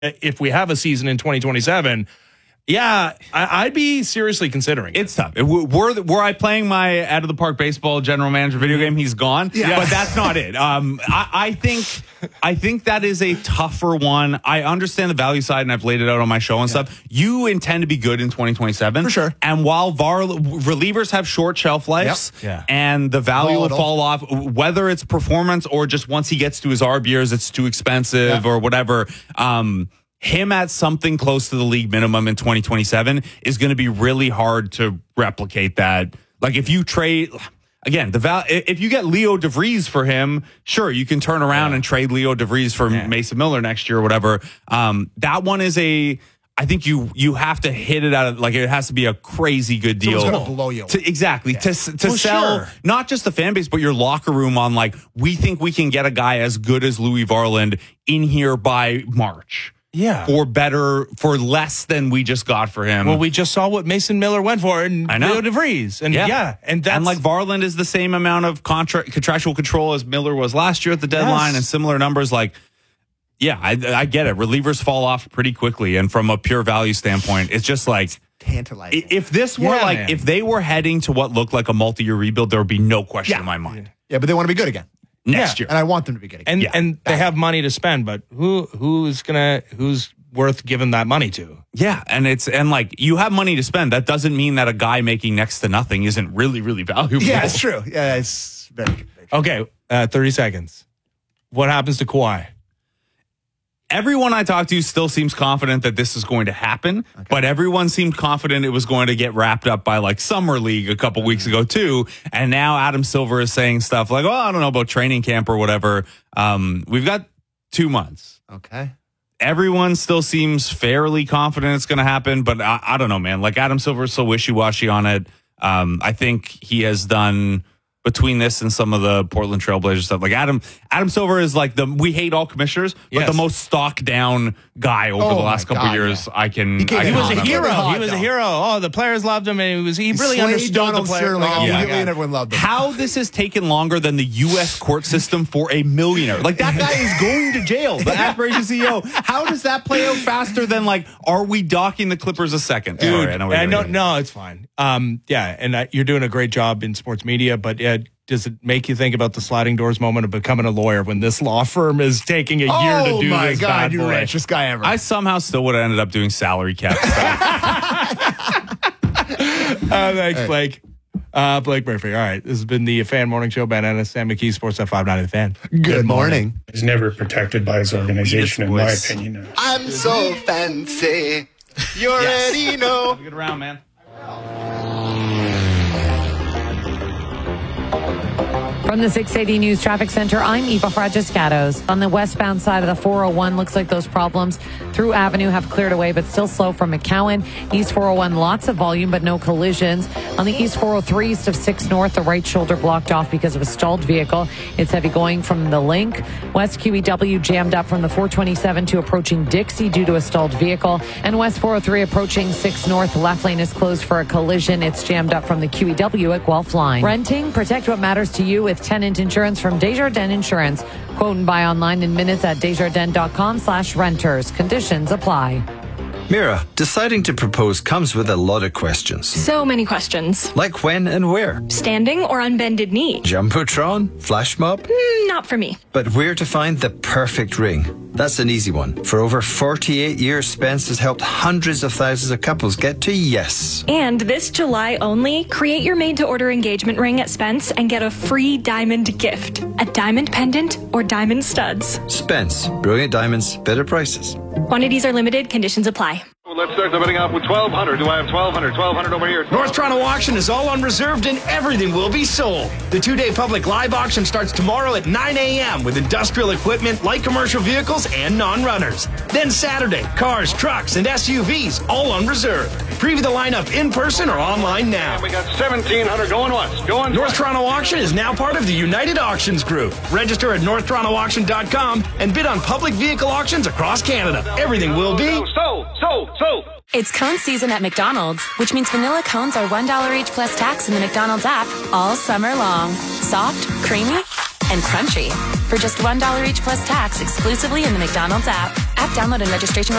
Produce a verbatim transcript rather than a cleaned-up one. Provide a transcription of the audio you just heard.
if we have a season in twenty twenty-seven, yeah, I, I'd be seriously considering it. It's tough. Were, were I playing my out of the park baseball general manager video game, he's gone. Yeah. But that's not it. Um, I, I think I think that is a tougher one. I understand the value side, and I've laid it out on my show and yeah. stuff. You intend to be good in twenty twenty-seven. For sure. And while VAR relievers have short shelf lives, yep. yeah. and the value will fall off, whether it's performance or just once he gets to his A R B years, it's too expensive yeah. or whatever. Um, Him at something close to the league minimum in twenty twenty-seven is going to be really hard to replicate that. Like if you trade, again, the val- if you get Leo DeVries for him, sure, you can turn around yeah. and trade Leo DeVries for yeah. Mason Miller next year or whatever. Um, that one is a, I think you you have to hit it out of, like it has to be a crazy good deal. So it's going to blow you. To, exactly. Yeah. To, to well, sell sure. not just the fan base, but your locker room on like, we think we can get a guy as good as Louis Varland in here by March. Yeah. For better, for less than we just got for him. Well, we just saw what Mason Miller went for and I know. Leo DeVries. And yeah, yeah and that's. And like Varland is the same amount of contra- contractual control as Miller was last year at the deadline yes. and similar numbers. Like, yeah, I, I get it. Relievers fall off pretty quickly. And from a pure value standpoint, it's just like. Tantalizing. If this were yeah, like, man. if they were heading to what looked like a multi year rebuild, there would be no question yeah. in my mind. Yeah, but they want to be good again. Next yeah. year. And I want them to be good again. And, yeah. and they have money to spend, but who who's going to, who's, worth giving that money to. Yeah, and it's and like you have money to spend. That doesn't mean that a guy making next to nothing isn't really, really valuable. Yeah, it's true. Yeah, it's very, very true. Okay, uh, thirty seconds. What happens to Kawhi? Everyone I talk to still seems confident that this is going to happen, okay. but everyone seemed confident it was going to get wrapped up by like Summer League a couple mm-hmm. weeks ago too. And now Adam Silver is saying stuff like, "Oh, I don't know about training camp or whatever." Um, we've got two months. Okay. Everyone still seems fairly confident it's going to happen, but I, I don't know, man. Like Adam Silver is so wishy-washy on it. Um, I think he has done between this and some of the Portland Trailblazers stuff. Like Adam, Adam Silver is like the we hate all commissioners, but yes. the most stock down guy over oh the last couple God, of years. Yeah. I can. He, I he can was a remember. hero. Hot, he was though. a hero. Oh, the players loved him, and he was he really Slayed understood Donald the player. Sterling Oh, immediately, yeah. and everyone loved him. How this has taken longer than the U S court system for a millionaire? Like that guy is going to jail. The aspiration C E O. How does that play out faster than like? Are we docking the Clippers a second? Dude, Sorry, I know. I know no, it's fine. Um, yeah, and uh, you're doing a great job in sports media, but uh, does it make you think about the sliding doors moment of becoming a lawyer when this law firm is taking a year oh to do my this? God, bad you're boy? richest guy ever. I somehow still would have ended up doing salary cap stuff. uh, thanks, Blake. Uh, Blake Murphy. All right, this has been the Fan Morning Show. Ben Ennis, Sam McKee, Sportsnet five ninety The Fan. Good, Good morning. morning. He's never protected by his organization, in my opinion. I'm so fancy. You already yes. know. Get around, man. From the six eighty News Traffic Center, I'm Eva Fragiscatos. On the westbound side of the four oh one, looks like those problems through Avenue have cleared away, but still slow from McCowan. East four oh one, lots of volume, but no collisions. On the East four oh three, east of six North, the right shoulder blocked off because of a stalled vehicle. It's heavy going from the Link. West Q E W jammed up from the four twenty-seven to approaching Dixie due to a stalled vehicle. And West four oh three approaching six North, left lane is closed for a collision. It's jammed up from the Q E W at Guelph Line. Renting, protect what matters to you with tenant insurance from Desjardins Insurance. Quote and buy online in minutes at desjardins.com slash renters. Conditions apply. Mira, deciding to propose comes with a lot of questions. So many questions. Like when and where? Standing or on bended knee? Jumbotron? Flash mob? Mm, not for me. But where to find the perfect ring? That's an easy one. For over forty-eight years, Spence has helped hundreds of thousands of couples get to yes. And this July only, create your made-to-order engagement ring at Spence and get a free diamond gift. A diamond pendant or diamond studs. Spence. Brilliant diamonds, better prices. Quantities are limited. Conditions apply. Well, let's start the bidding off with twelve hundred. Do I have twelve hundred? twelve hundred over here. North Toronto Auction is all unreserved and everything will be sold. The two-day public live auction starts tomorrow at nine a.m. with industrial equipment, light commercial vehicles, and non-runners. Then Saturday, cars, trucks, and S U Vs, all unreserved. Preview the lineup in person or online now. And we got seventeen hundred going once, going North twice. Toronto Auction is now part of the United Auctions Group. Register at north toronto auction dot com and bid on public vehicle auctions across Canada. Everything will be sold, sold, sold. It's cone season at McDonald's, which means vanilla cones are one dollar each plus tax in the McDonald's app all summer long. Soft, creamy, and crunchy. For just one dollar each plus tax exclusively in the McDonald's app. App download and registration